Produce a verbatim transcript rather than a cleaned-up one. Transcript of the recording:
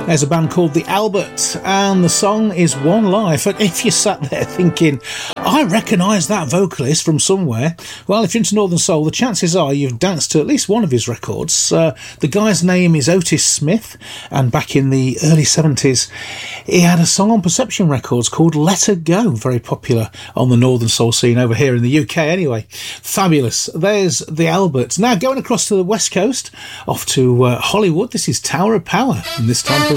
There's a band called The Albert, and the song is One Life. And if you sat there thinking, I recognise that vocalist from somewhere, well, if you're into Northern Soul, the chances are you've danced to at least one of his records. Uh, the guy's name is Otis Smith, and back in the early seventies, he had a song on Perception Records called Let Her Go, very popular on the Northern Soul scene over here in the U K anyway. Fabulous. There's The Albert. Now going across to the West Coast, off to uh, Hollywood, this is Tower of Power, and this time